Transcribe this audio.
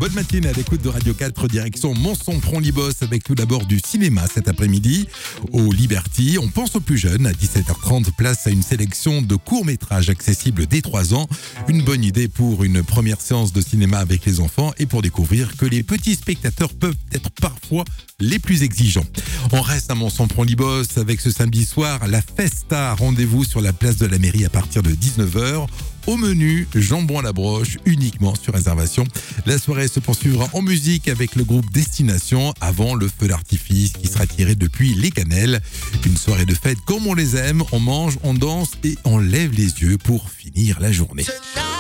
bonne matinée à l'écoute de Radio 4, direction Monson-Pront-Libos avec tout d'abord du cinéma cet après-midi au Liberty. On pense aux plus jeunes, à 17h30, place à une sélection de courts-métrages accessibles dès 3 ans. Une bonne idée pour une première séance de cinéma avec les enfants et pour découvrir que les petits spectateurs peuvent être parfois les plus exigeants. On reste à Monson-Pront-Libos avec ce samedi soir la Festa. Rendez-vous sur la place de la mairie à partir de 19h. Au menu, jambon à la broche, uniquement sur réservation. La soirée se poursuivra en musique avec le groupe Destination avant le feu d'artifice qui sera tiré depuis les Cannelles. Une soirée de fête comme on les aime, on mange, on danse et on lève les yeux pour finir la journée.